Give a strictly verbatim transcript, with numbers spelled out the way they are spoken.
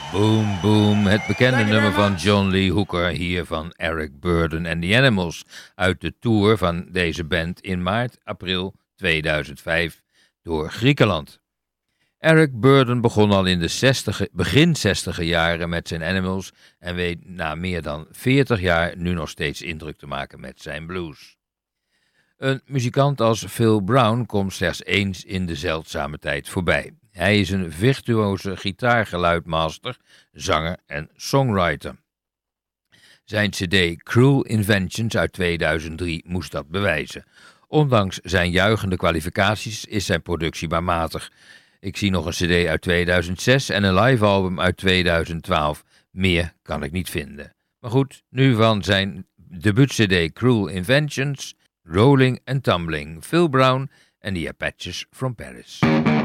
Boom Boom, het bekende nummer van John Lee Hooker, hier van Eric Burdon en The Animals, uit de tour van deze band in maart april tweeduizend vijf door Griekenland. Eric Burdon begon al in de zestig, begin zestiger jaren met zijn Animals en weet na meer dan veertig jaar nu nog steeds indruk te maken met zijn blues. Een muzikant als Phil Brown komt slechts eens in de zeldzame tijd voorbij. Hij is een virtuoze gitaargeluidmaster, zanger en songwriter. Zijn cd Cruel Inventions uit tweeduizend drie moest dat bewijzen. Ondanks zijn juichende kwalificaties is zijn productie maar matig. Ik zie nog een cd uit tweeduizend zes en een live album uit tweeduizend twaalf. Meer kan ik niet vinden. Maar goed, nu van zijn debuutcd Cruel Inventions, Rolling and Tumbling, Phil Brown en The Apaches from Paris.